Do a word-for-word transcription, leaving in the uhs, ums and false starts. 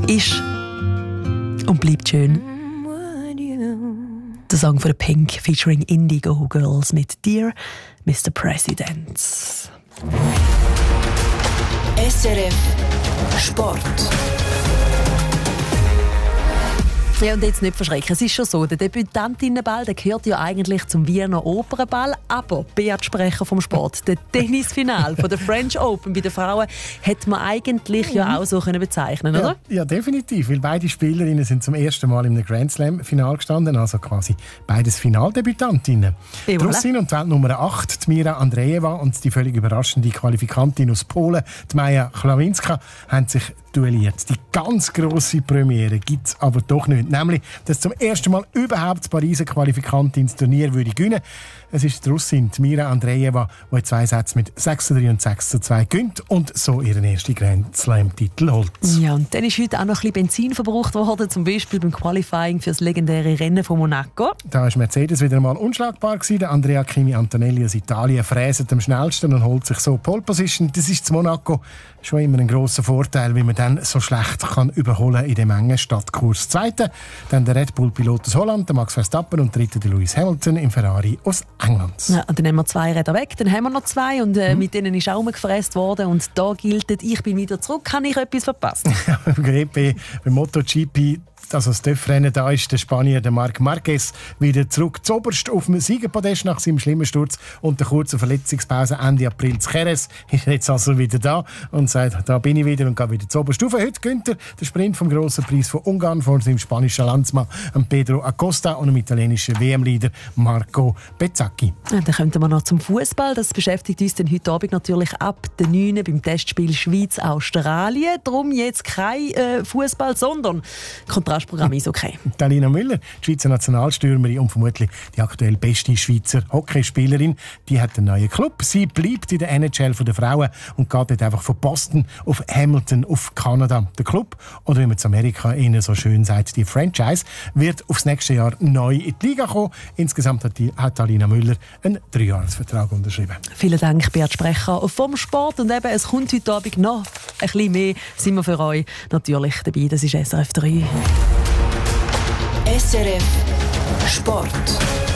ist und bleibt schön. Der Song von Pink featuring Indigo Girls mit Dear Mister President. S R F Sport. Ja, und jetzt nicht verschrecken. Es ist schon so, der Debütantinnenball der gehört ja eigentlich zum Wiener Opernball, aber Beat-Sprecher vom Sport, der Tennisfinal von der French Open bei den Frauen, hätte man eigentlich ja auch so können bezeichnen, oder? Ja, ja, definitiv, weil beide Spielerinnen sind zum ersten Mal im Grand Slam-Final gestanden, also quasi beides Finaldebütantinnen. Die voilà. Russin und die Weltnummer acht, die Mira Andreeva, und die völlig überraschende Qualifikantin aus Polen, die Maja Chlawinska, haben sich duelliert. Die ganz grosse Premiere gibt es aber doch nicht. Nämlich, dass zum ersten Mal überhaupt die Pariser Qualifikantin das Turnier würde gewinnen. Es ist die Russin, die Mira Andreeva, die in zwei Sätzen mit sechs zu drei und sechs zu zwei gewinnt und so ihren ersten Grand Slam-Titel holt. Ja, und dann ist heute auch noch ein bisschen Benzin verbraucht worden, zum Beispiel beim Qualifying für das legendäre Rennen von Monaco. Da war Mercedes wieder einmal unschlagbar gewesen. Der Andrea Kimi Antonelli aus Italien fräset am schnellsten und holt sich so Pole Position. Das ist in Monaco schon immer ein grosser Vorteil, wie man dann so schlecht kann überholen in dem engen Stadtkurs. Zweiter, dann der Red Bull-Pilot aus Holland, der Max Verstappen, und dritter der Lewis Hamilton im Ferrari aus England. Ja, und dann haben wir zwei Räder weg, dann haben wir noch zwei und äh, mhm. mit denen ist auch gefräst worden und da gilt, ich bin wieder zurück, habe ich etwas verpasst? Ja, beim G P, beim MotoGP, also das TÜV-Rennen, da ist der Spanier, der Marc Marquez, wieder zurück zuoberst auf dem Siegerpodest nach seinem schlimmen Sturz und der kurzen Verletzungspause Ende April zu Jerez. Ist jetzt also wieder da und sagt, da bin ich wieder und gehe wieder zuoberst rauf. Heute gönnt er den Sprint vom Grossen Preis von Ungarn vor seinem spanischen Landsmann Pedro Acosta und dem italienischen W M-Leader Marco Bezzecchi. Ja, dann kommen wir noch zum Fußball. Das beschäftigt uns dann heute Abend natürlich ab der neun beim Testspiel Schweiz-Australien. Darum jetzt kein äh, Fußball, sondern Kontrastprogramm ist okay. Alina Müller, die Schweizer Nationalstürmerin und vermutlich die aktuell beste Schweizer Hockeyspielerin, die hat einen neuen Club. Sie bleibt in der N H L von der Frauen und geht dort einfach von Boston auf Hamilton auf Kanada. Der Club, oder wie man in Amerika ihnen so schön sagt, die Franchise, wird aufs nächste Jahr neu in die Liga kommen. Insgesamt hat, die, hat Alina Müller einen Dreijahresvertrag unterschrieben. Vielen Dank, Beat Sprecher vom Sport. Und eben, es kommt heute Abend noch ein bisschen mehr. Sind wir für euch natürlich dabei. Das ist S R F drei. S R F Sport.